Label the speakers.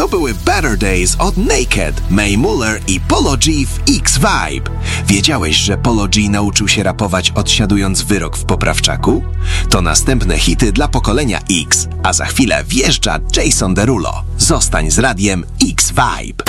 Speaker 1: To były Better Days od Naked, Mae Muller i Polo G w X-Vibe. Wiedziałeś, że Polo G nauczył się rapować odsiadując wyrok w poprawczaku? To następne hity dla pokolenia X, a za chwilę wjeżdża Jason Derulo. Zostań z radiem X-Vibe.